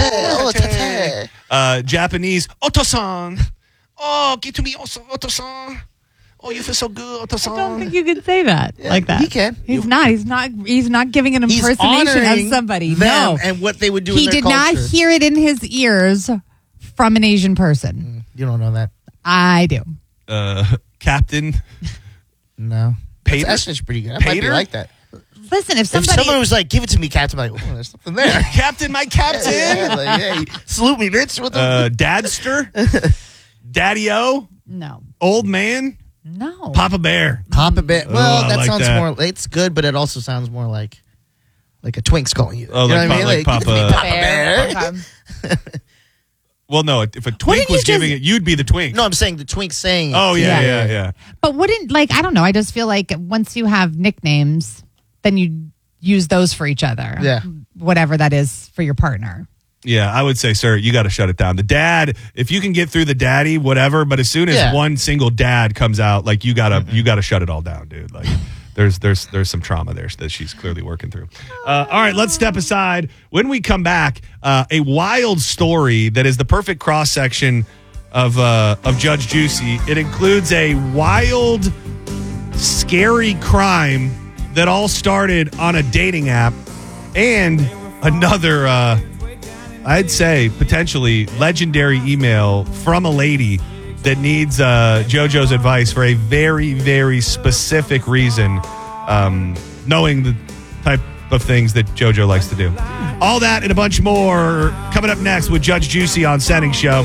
tate. Japanese, otosan. Oh, give to me, otosan. Oh, you feel so good, otosan. I don't think you can say that like that. He can. He's not. He's not giving an impersonation of somebody. Them no, and what they would do. He in their did not culture. hear it in his ears from an Asian person. You don't know that. I do. Captain. No. Pater? That's actually pretty good. I might be Pater? like that. Listen, if If someone was like, give it to me, Captain, I'm like, oh, there's something there. Captain, my captain. Yeah, like, hey, salute me, bitch. What the? Dadster. Daddy-O. no, Old man. no, Papa Bear. Papa Bear. Well, I that like sounds that. more. It's good, but it also sounds more like a Twink's calling you. Oh, you know like what I mean? like Give it to me, Papa. Papa Bear. Okay. Well, no, if a Wouldn't twink you was giving just- it, you'd be the twink. No, I'm saying the Twink saying it. Oh, Yeah. yeah. But wouldn't I don't know. I just feel like once you have nicknames, then you use those for each other. Yeah. Whatever that is for your partner. Yeah, I would say, sir, you got to shut it down. The dad, if you can get through the daddy, whatever, but as soon as one single dad comes out, like you gotta shut it all down, dude. Like there's some trauma there that she's clearly working through. All right, let's step aside. When we come back, a wild story that is the perfect cross section of Judge Juicy. It includes a wild, scary crime that all started on a dating app, and another, I'd say, potentially legendary email from a lady that needs JoJo's advice for a very, very specific reason, knowing the type of things that JoJo likes to do. All that and a bunch more coming up next with Judge Juicy on Setting Show.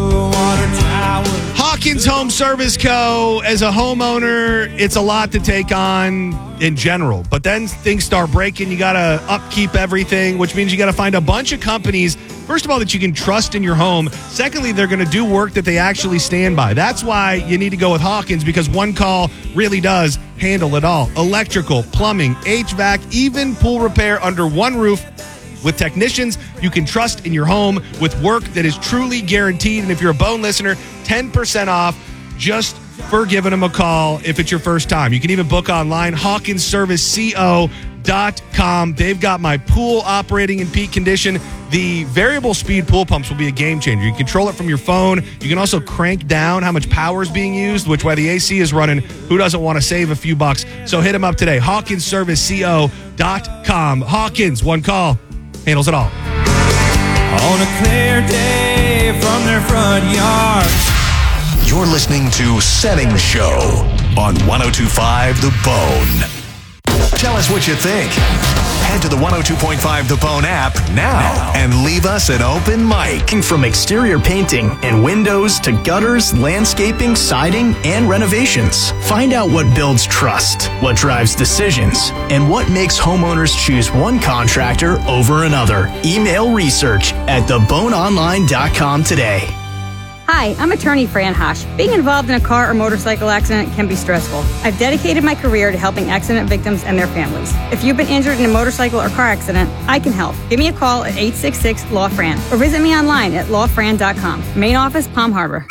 Hawkins Home Service Co. As a homeowner, it's a lot to take on in general. But then things start breaking. You got to upkeep everything, which means you got to find a bunch of companies, first of all, that you can trust in your home. Secondly, they're going to do work that they actually stand by. That's why you need to go with Hawkins, because one call really does handle it all. Electrical, plumbing, HVAC, even pool repair under one roof, with technicians you can trust in your home, with work that is truly guaranteed. And if you're a Bone listener, 10% off just for giving them a call if it's your first time. You can even book online, HawkinsServiceCO.com. They've got my pool operating in peak condition. The variable speed pool pumps will be a game changer. You can control it from your phone. You can also crank down how much power is being used, which while the AC is running, who doesn't want to save a few bucks? So hit them up today, HawkinsServiceCO.com. Hawkins, one call, handles it all. On a clear day from their front yard. You're listening to Setting Show on 102.5 The Bone. Tell us what you think. Head to the 102.5 The Bone app now and leave us an open mic. From exterior painting and windows to gutters, landscaping, siding, and renovations. Find out what builds trust, what drives decisions, and what makes homeowners choose one contractor over another. Email research at theboneonline.com today. Hi, I'm attorney Fran Hosh. Being involved in a car or motorcycle accident can be stressful. I've dedicated my career to helping accident victims and their families. If you've been injured in a motorcycle or car accident, I can help. Give me a call at 866-LAW-FRAN or visit me online at lawfran.com. Main office, Palm Harbor.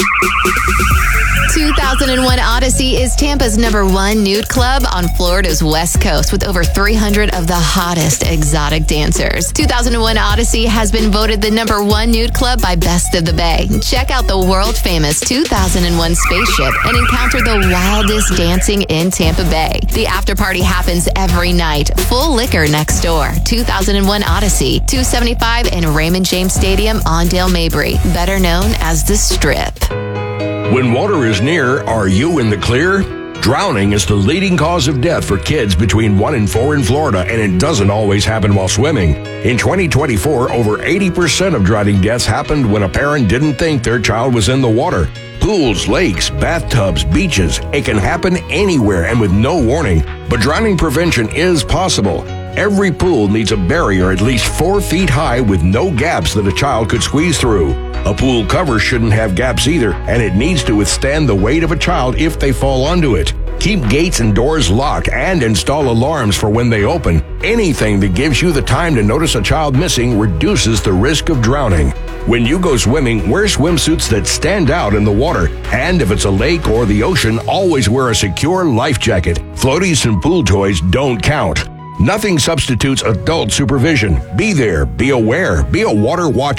2001 Odyssey is Tampa's #1 nude club on Florida's West Coast with over 300 of the hottest exotic dancers. 2001 Odyssey has been voted the #1 nude club by Best of the Bay. Check out the world-famous 2001 spaceship and encounter the wildest dancing in Tampa Bay. The after party happens every night. Full liquor next door. 2001 Odyssey, 275 in Raymond James Stadium, Ondale Mabry, better known as The Strip. When water is near, are you in the clear? Drowning is the leading cause of death for kids between 1 and 4 in Florida, and it doesn't always happen while swimming. In 2024, over 80% of drowning deaths happened when a parent didn't think their child was in the water. Pools, lakes, bathtubs, beaches, it can happen anywhere and with no warning. But drowning prevention is possible. Every pool needs a barrier at least 4 feet high with no gaps that a child could squeeze through. A pool cover shouldn't have gaps either, and it needs to withstand the weight of a child if they fall onto it. Keep gates and doors locked and install alarms for when they open. Anything that gives you the time to notice a child missing reduces the risk of drowning. When you go swimming, wear swimsuits that stand out in the water. And if it's a lake or the ocean, always wear a secure life jacket. Floaties and pool toys don't count. Nothing substitutes adult supervision. Be there, be aware, be a water watcher.